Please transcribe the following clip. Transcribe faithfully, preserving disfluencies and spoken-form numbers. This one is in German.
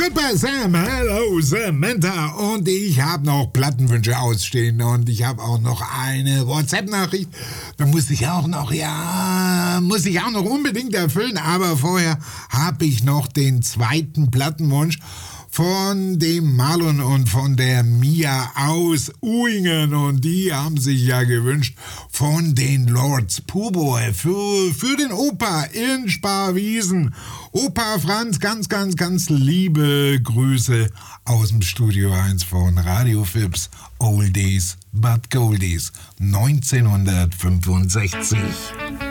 Super Sam, hallo Samantha. Und ich habe noch Plattenwünsche ausstehen und ich habe auch noch eine WhatsApp-Nachricht. Da muss ich auch noch, ja, muss ich auch noch unbedingt erfüllen. Aber vorher habe ich noch den zweiten Plattenwunsch von dem Marlon und von der Mia aus Uingen. Und die haben sich ja gewünscht von den Lords Puboy für, für den Opa in Sparwiesen. Opa Franz, ganz, ganz, ganz liebe Grüße aus dem Studio eins von Radio Fips. Oldies but Goldies neunzehnhundertfünfundsechzig.